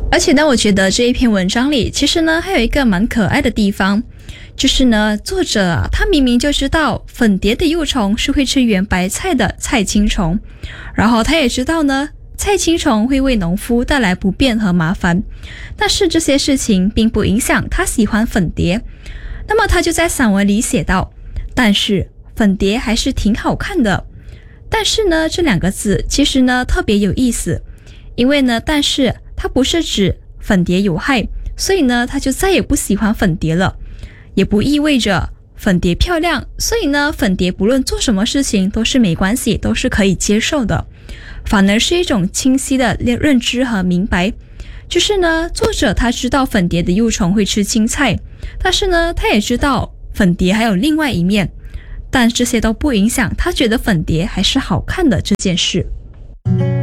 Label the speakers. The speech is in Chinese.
Speaker 1: 而且呢，我觉得这一篇文章里，其实呢还有一个蛮可爱的地方，就是呢，作者啊，他明明就知道粉蝶的幼虫是会吃圆白菜的菜青虫，然后他也知道呢，菜青虫会为农夫带来不便和麻烦，但是这些事情并不影响他喜欢粉蝶。那么他就在散文里写道，但是粉蝶还是挺好看的。但是呢，这两个字其实呢特别有意思，因为呢，但是它不是指粉蝶有害，所以呢，他就再也不喜欢粉蝶了，也不意味着粉蝶漂亮，所以呢，粉蝶不论做什么事情都是没关系，都是可以接受的，反而是一种清晰的认知和明白。就是呢，作者他知道粉蝶的幼虫会吃青菜，但是呢，他也知道粉蝶还有另外一面，但这些都不影响他觉得粉蝶还是好看的这件事。